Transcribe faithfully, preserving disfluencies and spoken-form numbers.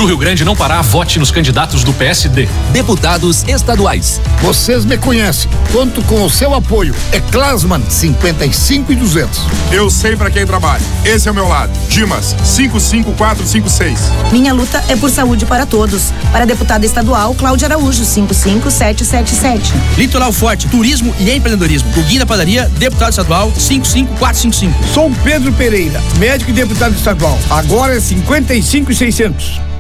Pro Rio Grande não parar, vote nos candidatos do P S D. Deputados estaduais. Vocês me conhecem. Conto com o seu apoio. É Klasman cinquenta e cinco e duzentos. Eu sei pra quem trabalha. Esse é o meu lado. Dimas cinco cinco quatro cinco seis. Minha luta é por saúde para todos. Para deputada estadual, Cláudia Araújo, cinco cinco sete sete sete. Litoral Forte, turismo e empreendedorismo. Guguinho da Padaria, deputado estadual, cinco cinco quatro cinco cinco. Sou Pedro Pereira, médico e deputado estadual. Agora é cinquenta e cinco e seiscentos.